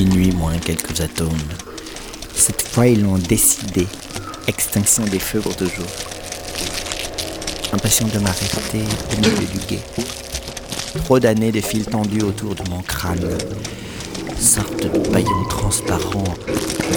Minuit moins quelques atomes. Cette fois, ils l'ont décidé. Extinction des feux pour toujours. Impatient de m'arrêter au milieu du guet. Trop d'années de fils tendus autour de mon crâne. Sorte de paillon transparent